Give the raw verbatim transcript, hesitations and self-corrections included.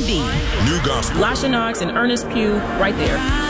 D. New gospel. Lasha Knox and Ernest Pugh right there.